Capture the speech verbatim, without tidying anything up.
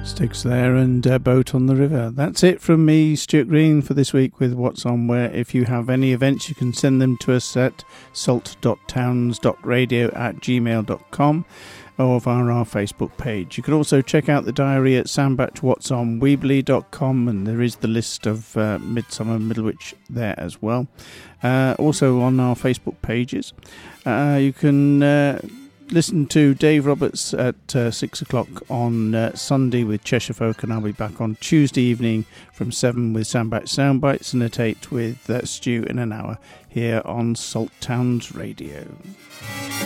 Sticks there and uh, Boat on the River. That's it from me, Stuart Green, for this week with What's On Where. If you have any events, you can send them to us at salt dot towns dot radio at gmail dot com or via our Facebook page. You can also check out the diary at sandbach whats on weebly dot com, and there is the list of uh, Midsummer Middlewich there as well. Uh, also on our Facebook pages. Uh, you can... Uh, Listen to Dave Roberts at uh, six o'clock on uh, Sunday with Cheshire Folk, and I'll be back on Tuesday evening from seven with Sandbach Soundbites, and at eight with uh, Stu in an hour here on Salt Towns Radio.